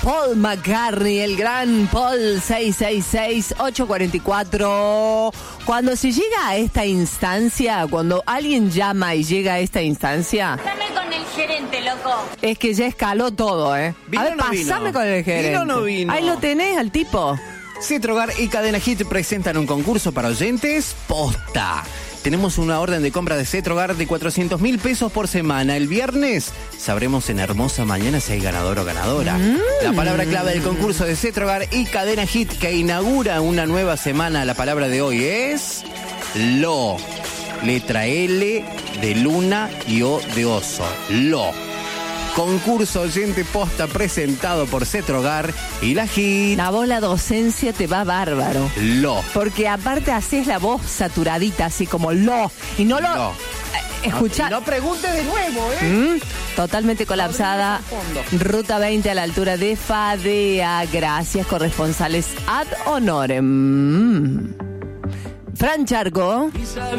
Paul McCartney, el gran Paul. 666-844. Cuando se llega a esta instancia, cuando alguien llama y llega a esta instancia, Dame con el gerente, loco. es que ya escaló todo, ¿eh? ¿Vino A ver, o no pasame vino? con el gerente. ¿Vino o no vino? Ahí lo tenés al tipo. Cetrogar y Cadena Hit presentan un concurso para oyentes posta. Tenemos una orden de compra de Cetrogar de 400.000 pesos por semana. El viernes sabremos en Hermosa Mañana si hay ganador o ganadora. La palabra clave del concurso de Cetrogar y Cadena Hit que inaugura una nueva semana. La palabra de hoy es lo. Letra L de luna y O de oso. Lo. Concurso oyente posta presentado por Cetrogar y la Hit. La voz, la docencia te va bárbaro. Lo. Porque aparte haces la voz saturadita, así como lo. Y no lo... Lo. Escucha. No pregunte de nuevo, ¿eh? Totalmente colapsada. Ruta 20 a la altura de Fadea. Gracias, corresponsales ad honorem. Fran Charco.